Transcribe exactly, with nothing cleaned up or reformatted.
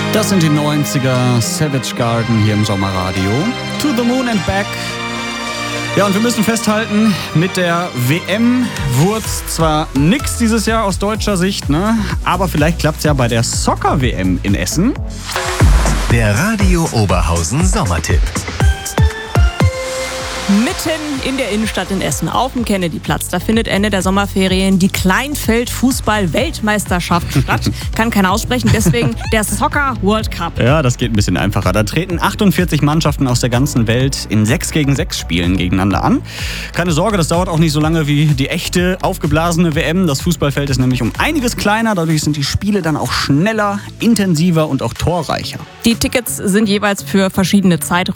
Das sind die neunziger, Savage Garden hier im Sommerradio. To the Moon and Back. Ja, und wir müssen festhalten, mit der W M wurde zwar nix dieses Jahr aus deutscher Sicht, ne? Aber vielleicht klappt's ja bei der Soccer-W M in Essen. Der Radio Oberhausen Sommertipp. Mitten in der Innenstadt in Essen, auf dem Kennedyplatz, da findet Ende der Sommerferien die Kleinfeld-Fußball-Weltmeisterschaft statt. Kann keiner aussprechen, deswegen der Soccer World Cup. Ja, das geht ein bisschen einfacher. Da treten achtundvierzig Mannschaften aus der ganzen Welt in sechs gegen sechs Spielen gegeneinander an. Keine Sorge, das dauert auch nicht so lange wie die echte, aufgeblasene W M. Das Fußballfeld ist nämlich um einiges kleiner, dadurch sind die Spiele dann auch schneller, intensiver und auch torreicher. Die Tickets sind jeweils für verschiedene Zeiträume